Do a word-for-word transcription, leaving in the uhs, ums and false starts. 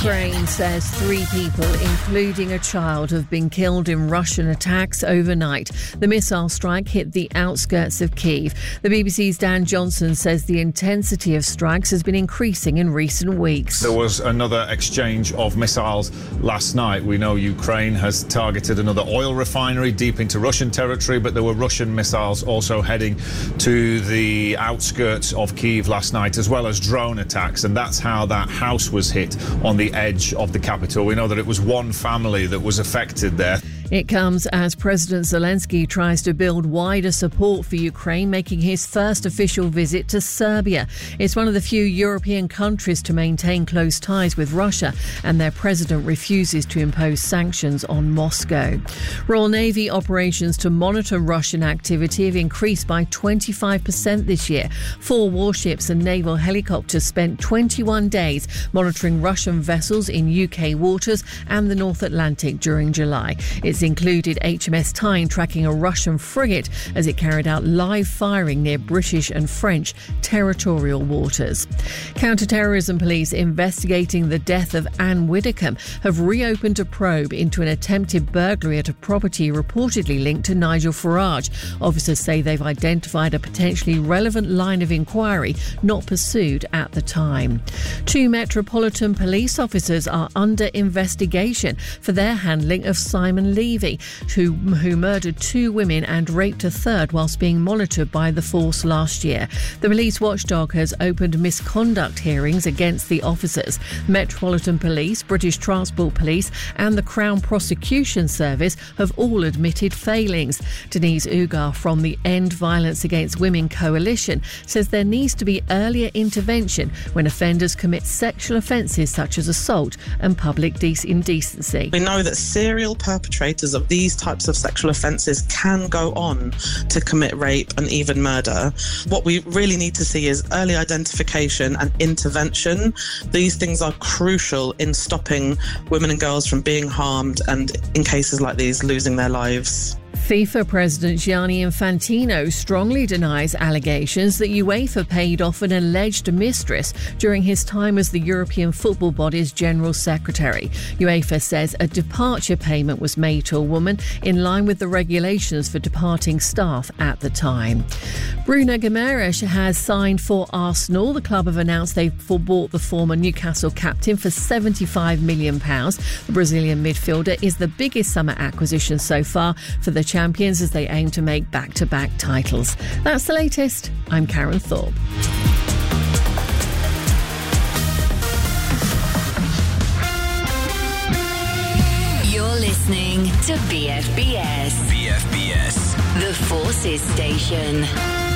Ukraine says three people, including a child, have been killed in Russian attacks overnight. The missile strike hit the outskirts of Kyiv. The B B C's Dan Johnson says the intensity of strikes has been increasing in recent weeks. There was another exchange of missiles last night. We know Ukraine has targeted another oil refinery deep into Russian territory, but there were Russian missiles also heading to the outskirts of Kyiv last night, as well as drone attacks, and that's how that house was hit on the edge of the capital. We know that it was one family that was affected there. It comes as President Zelensky tries to build wider support for Ukraine, making his first official visit to Serbia. It's one of the few European countries to maintain close ties with Russia, and their president refuses to impose sanctions on Moscow. Royal Navy operations to monitor Russian activity have increased by twenty-five percent this year. Four warships and naval helicopters spent twenty-one days monitoring Russian vessels in U K waters and the North Atlantic during July. It's included H M S Tyne tracking a Russian frigate as it carried out live firing near British and French territorial waters. Counter-terrorism police investigating the death of Anne Widdecombe have reopened a probe into an attempted burglary at a property reportedly linked to Nigel Farage. Officers say they've identified a potentially relevant line of inquiry not pursued at the time. Two Metropolitan Police officers are under investigation for their handling of Simon Levy, who, who murdered two women and raped a third whilst being monitored by the force last year. The police watchdog has opened misconduct hearings against the officers. Metropolitan Police, British Transport Police and the Crown Prosecution Service have all admitted failings. Denise Ugar from the End Violence Against Women Coalition says there needs to be earlier intervention when offenders commit sexual offences such as assault and public de- indecency. We know that serial perpetrators of these types of sexual offences can go on to commit rape and even murder. What we really need to see is early identification and intervention. These things are crucial in stopping women and girls from being harmed and, in cases like these, losing their lives. FIFA President Gianni Infantino strongly denies allegations that UEFA paid off an alleged mistress during his time as the European football body's General Secretary. UEFA says a departure payment was made to a woman in line with the regulations for departing staff at the time. Bruno Guimaraes has signed for Arsenal. The club have announced they've bought the former Newcastle captain for seventy-five million pounds. The Brazilian midfielder is the biggest summer acquisition so far for the champions as they aim to make back-to-back titles. That's the latest. I'm Karen Thorpe. You're listening to B F B S. B F B S. The Forces Station.